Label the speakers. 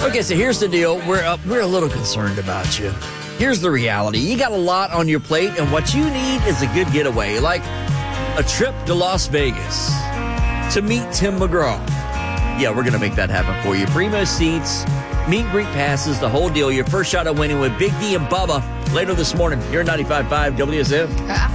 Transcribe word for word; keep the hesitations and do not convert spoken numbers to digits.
Speaker 1: Okay, so here's the deal. We're uh, we're a little concerned about you. Here's the reality. You got a lot on your plate, and what you need is a good getaway, like a trip to Las Vegas to meet Tim McGraw. Yeah, we're going to make that happen for you. Primo seats, meet and greet passes, the whole deal. Your first shot at winning with Big D and Bubba later this morning. You're ninety-five point five W S M.